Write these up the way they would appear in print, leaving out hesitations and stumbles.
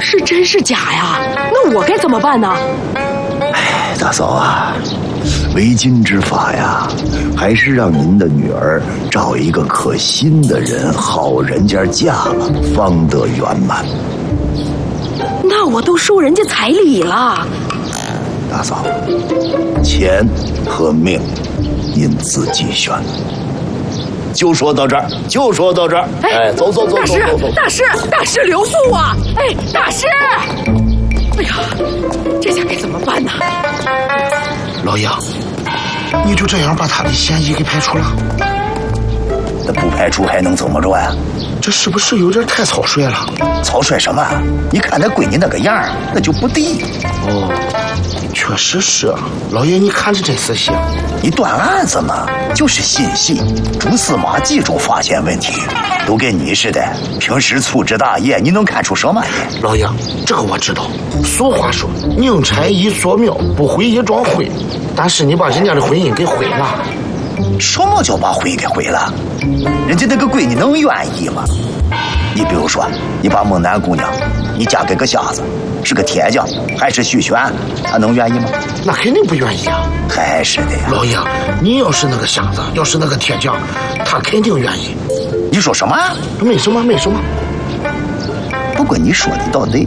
是真是假呀？那我该怎么办呢？ 哎，大嫂啊，为今之法呀，还是让您的女儿找一个可心的人，好人家嫁了，方得圆满。 那我都收人家彩礼了。 大嫂，钱和命，您自己选。就说到这儿，就说到这儿。哎，走走走走走走。 大师留宿啊！哎，大师！哎呀，这下该怎么办呢？ 老爷，你就这样把他的嫌疑给排除了？ 那不排除还能怎么着呀？ 这是不是有点太草率了？ 草率什么？你看那闺女那个样儿，那就不对。 哦，确实是。老爷，你看着真仔细。 你断案子嘛，就是心细，蛛丝马迹中发现问题，都跟你似的，平时粗枝大叶，你能看出什么？ 老爷，这个我知道。俗话说，宁拆一座庙，不毁一桩婚。但是你把人家的婚姻给毁了。 什么叫把婚给毁了？人家那个闺女能愿意吗？你比如说，你把孟南姑娘，你嫁给个瞎子，是个铁匠，还是续弦，她能愿意吗？ 那肯定不愿意啊。 还是的呀。 老爷，你要是那个瞎子，要是那个铁匠，他肯定愿意。 你说什么？ 没什么，没什么。 不过你说的倒对。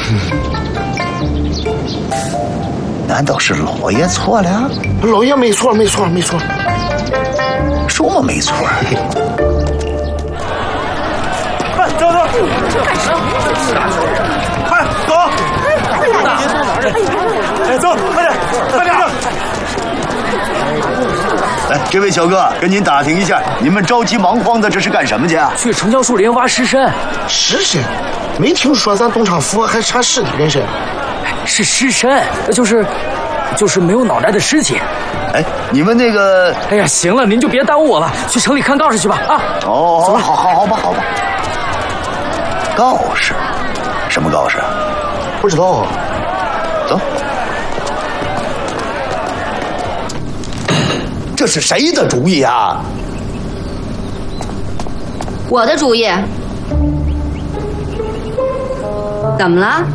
难道是老爷错了？ 老爷没错，没错，没错。 什么没错？ 快走走，快走！哎，走，快点，快点！ 哎，这位小哥，跟您打听一下，你们着急忙慌的这是干什么去啊？ 去城郊树林挖尸参。 尸参？没听说咱东昌府还产尸体人参。 是尸参，就是没有脑袋的尸体。 哎，你们那个…… 哎呀，行了，您就别耽误我了，去城里看告示去吧。啊， 哦， 走了， 好吧。告示？什么告示？ 不知道。 走。这是谁的主意啊？ 我的主意。怎么了？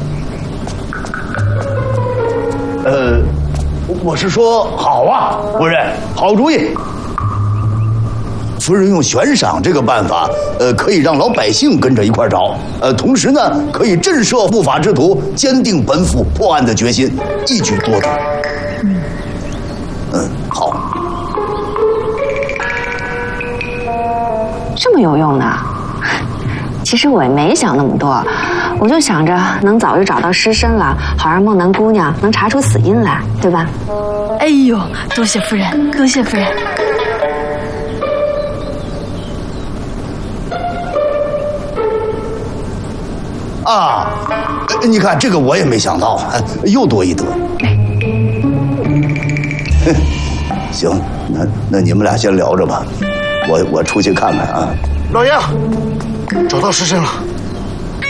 我是说好啊，夫人，好主意。夫人用悬赏这个办法，可以让老百姓跟着一块找，同时呢，可以震慑不法之徒，坚定本府破案的决心，一举多得。好。 这么有用呢？其实我也没想那么多，我就想着能早日找到尸身了，好让孟南姑娘能查出死因来，对吧？ 哎呦，多谢夫人，多谢夫人。 啊，你看这个我也没想到，又多一得。行，那你们俩先聊着吧，我出去看看啊。 老爷，找到尸身了。